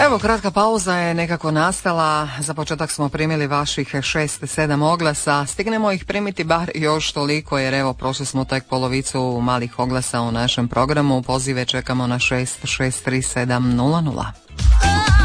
Evo, kratka pauza je nekako nastala. Za početak smo primili vaših 6-7 oglasa. Stignemo ih primiti bar još toliko, jer evo, prošli smo tek polovicu malih oglasa u našem programu. Pozive čekamo na 6637000.